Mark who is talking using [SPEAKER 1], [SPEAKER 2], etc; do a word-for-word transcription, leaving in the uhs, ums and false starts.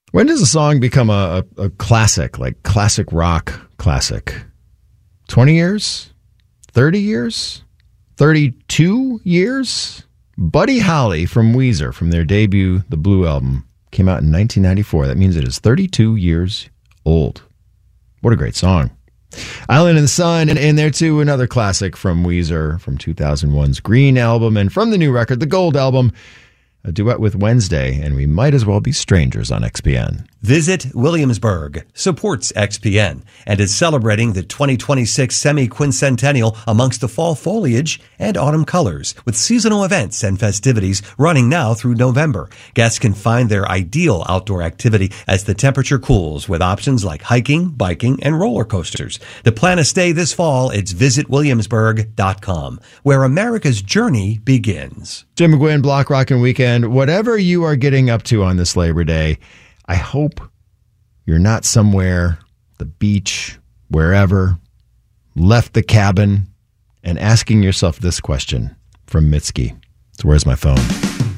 [SPEAKER 1] When does a song become a, a, a classic, like classic rock classic? twenty years? thirty years? thirty-two years? Buddy Holly from Weezer, from their debut, The Blue Album, came out in nineteen ninety-four. That means it is thirty-two years old. What a great song. Island in the Sun, and in there too, another classic from Weezer from two thousand one's Green Album, and from the new record, the Gold Album, a duet with Wednesday, and We Might As Well Be Strangers on X P N.
[SPEAKER 2] Visit Williamsburg supports X P N and is celebrating the twenty twenty-six semi-quincentennial amongst the fall foliage and autumn colors with seasonal events and festivities running now through November. Guests can find their ideal outdoor activity as the temperature cools with options like hiking, biking, and roller coasters. To plan a stay this fall, it's visit williamsburg dot com, where America's journey begins.
[SPEAKER 1] Jim McGuinn, Block Rockin' Weekend. Whatever you are getting up to on this Labor Day, I hope you're not somewhere, the beach, wherever, left the cabin, and asking yourself this question from Mitski. So where's my phone?